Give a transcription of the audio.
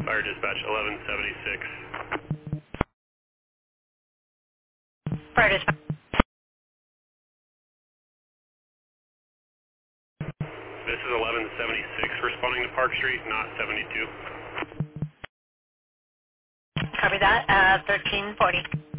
Fire dispatch 1176. Fire dispatch. This is 1176 responding to Park Street, not 72. Copy that. 1340.